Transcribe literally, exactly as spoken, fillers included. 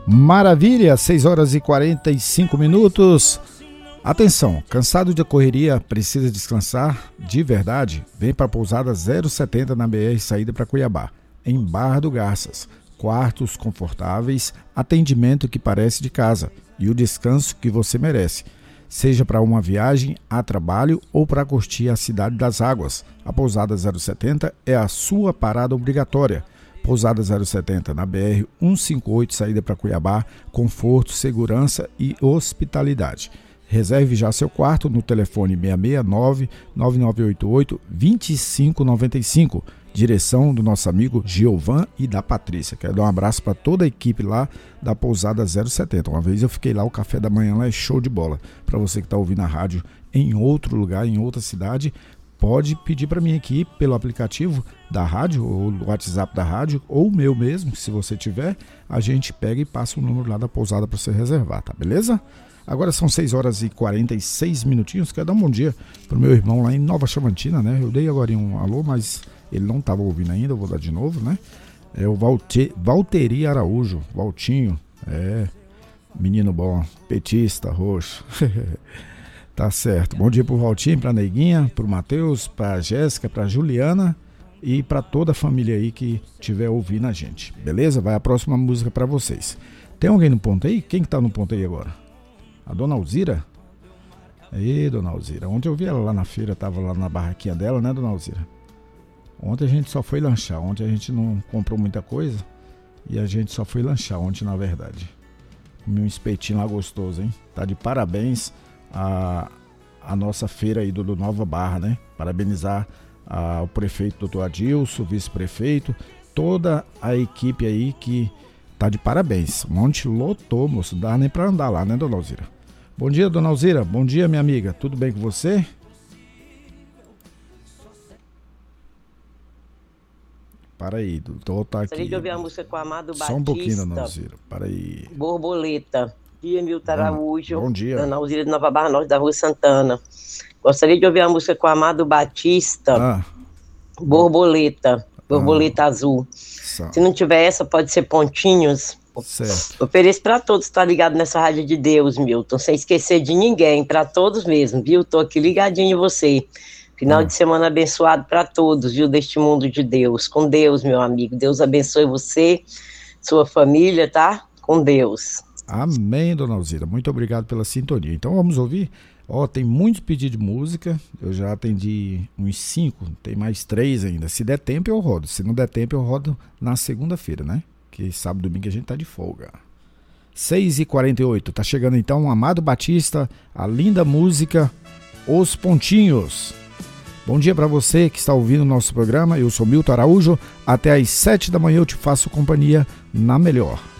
Maravilha, seis horas e quarenta e cinco minutos. Atenção, cansado de correria, precisa descansar de verdade? Vem para a pousada zero setenta na B R, saída para Cuiabá, em Barra do Garças. Quartos confortáveis, atendimento que parece de casa e o descanso que você merece. Seja para uma viagem a trabalho ou para curtir a Cidade das Águas. A pousada zero setenta é a sua parada obrigatória. Pousada zero setenta na B R cento e cinquenta e oito, saída para Cuiabá, conforto, segurança e hospitalidade. Reserve já seu quarto no telefone seis seis nove, nove nove oito oito, dois cinco nove cinco, direção do nosso amigo Giovan e da Patrícia. Quero dar um abraço para toda a equipe lá da Pousada zero setenta. Uma vez eu fiquei lá, o café da manhã lá é show de bola. Para você que está ouvindo a rádio em outro lugar, em outra cidade, pode pedir para mim aqui pelo aplicativo da rádio, ou o WhatsApp da rádio, ou o meu mesmo, se você tiver, a gente pega e passa o número lá da pousada para você reservar, tá beleza? Agora são seis horas e quarenta e seis minutinhos. Quero dar um bom dia pro meu irmão lá em Nova Chavantina, né? Eu dei agora um alô, mas ele não estava ouvindo ainda, eu vou dar de novo, né? É o Valte, Valteri Araújo, Valtinho, é, menino bom, petista, roxo. Tá certo. Bom dia pro Valtinho, pra Neiguinha, pro Matheus, pra Jéssica, pra Juliana e pra toda a família aí que estiver ouvindo a gente. Beleza? Vai a próxima música pra vocês. Tem alguém no ponto aí? Quem que tá no ponto aí agora? A dona Alzira? Aí, dona Alzira. Ontem eu vi ela lá na feira, tava lá na barraquinha dela, né, dona Alzira? Ontem a gente só foi lanchar. Ontem a gente não comprou muita coisa e a gente só foi lanchar ontem, na verdade. Comi um espetinho lá gostoso, hein? Tá de parabéns a, a nossa feira aí do, do Nova Barra, né? Parabenizar a, o prefeito doutor Adilson, o vice-prefeito, toda a equipe aí que tá de parabéns. Um monte lotou, moço. Não dá nem pra andar lá, né, dona Alzira? Bom dia, dona Alzira. Bom dia, minha amiga. Tudo bem com você? Para aí, doutor, tá aqui. Gostaria de ouvir a música com o Amado Batista. Só um pouquinho, dona Alzira. Para aí. Borboleta. Bom dia, Milton Araújo. Bom dia. Dona Alzira de Nova Barra Norte, da Rua Santana. Gostaria de ouvir a música com o Amado Batista. Ah. Borboleta. Borboleta ah. azul. Só. Se não tiver essa, pode ser Pontinhos. Certo. Ofereço para todos que tá ligado nessa rádio de Deus, Milton, sem esquecer de ninguém, para todos mesmo, viu? Tô aqui ligadinho em você. Final ah. de semana abençoado para todos, viu? Deste mundo de Deus. Com Deus, meu amigo. Deus abençoe você, sua família, tá? Com Deus. Amém, dona Alzira. Muito obrigado pela sintonia. Então vamos ouvir. Ó, tem muitos pedidos de música. Eu já atendi uns cinco, tem mais três ainda. Se der tempo, eu rodo. Se não der tempo, eu rodo na segunda-feira, né? Que sábado e domingo a gente tá de folga. seis e quarenta e oito, tá chegando então o Amado Batista, a linda música Os Pontinhos. Bom dia para você que está ouvindo o nosso programa. Eu sou Milton Araújo. Até às sete da manhã eu te faço companhia na melhor.